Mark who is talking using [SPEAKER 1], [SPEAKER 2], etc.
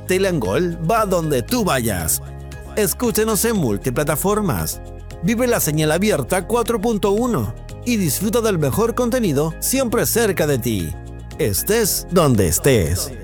[SPEAKER 1] Telangol va donde tú vayas. Escúchenos en multiplataformas. Vive la señal abierta 4.1 y disfruta del mejor contenido siempre cerca de ti. Estés donde estés.